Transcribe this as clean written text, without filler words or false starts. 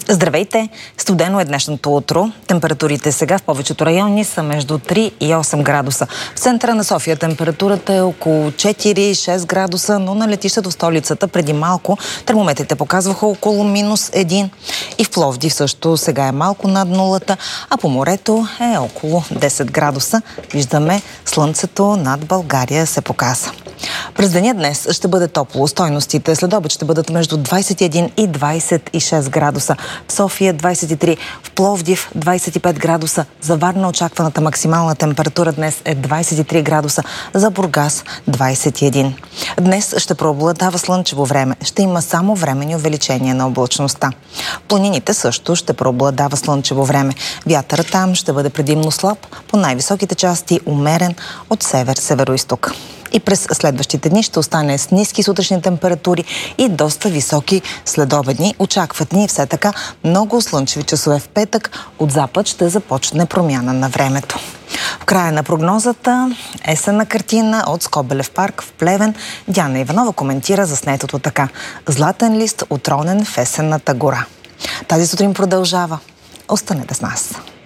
Здравейте! Студено е днешното утро. Температурите сега в повечето райони са между 3 и 8 градуса. В центъра на София температурата е около 4-6 градуса, но на летището в столицата преди малко термометрите показваха около -1. И в Пловдив също сега е малко над нулата, а по морето е около 10 градуса. Виждаме, слънцето над България се показа. През деня днес ще бъде топло. Стойностите след обед ще бъдат между 21 и 26 градуса. В София 23, в Пловдив 25 градуса. За Варна очакваната максимална температура днес е 23 градуса. За Бургас 21. Днес ще преобладава слънчево време. Ще има само временни увеличения на облачността. В планините също ще преобладава слънчево време. Вятърът там ще бъде предимно слаб, по най-високите части умерен от север-североизток. И през следващите дни ще остане с ниски сутрешни температури и доста високи следобедни. Очакват ни все така много слънчеви часове в петък. От запад ще започне промяна на времето. В края на прогнозата есенна картина от Скобелев парк в Плевен. Диана Иванова коментира заснетото така: златен лист, отронен в есенната гора. Тази сутрин продължава. Останете с нас.